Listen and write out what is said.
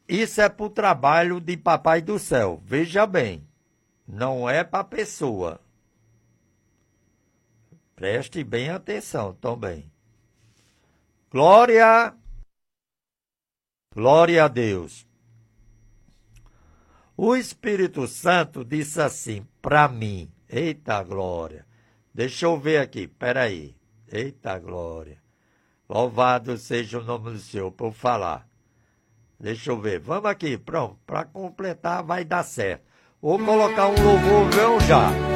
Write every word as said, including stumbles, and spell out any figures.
Isso é para o trabalho de Papai do Céu. Veja bem, não é para a pessoa. Preste bem atenção também. Glória, glória a Deus. O Espírito Santo disse assim para mim. Eita glória. Deixa eu ver aqui, peraí. Eita glória. Louvado seja o nome do Senhor por falar. Deixa eu ver. Vamos aqui, pronto. Para completar vai dar certo. Vou colocar um louvor, vem já.